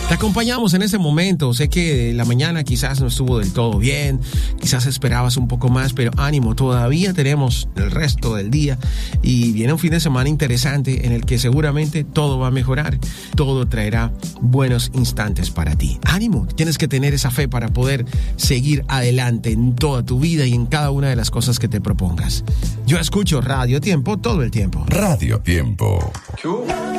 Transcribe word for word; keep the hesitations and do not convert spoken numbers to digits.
Te acompañamos en este momento. Sé que la mañana quizás no estuvo del todo bien, quizás esperabas un poco más, pero ánimo, todavía tenemos el resto del día y viene un fin de semana interesante en el que seguramente todo va a mejorar, todo traerá buenos instantes para ti. Ánimo, tienes que tener esa fe para poder seguir adelante en toda tu vida y en cada una de las cosas que te propongas. Yo escucho Radio Tiempo todo el tiempo. Radio Tiempo.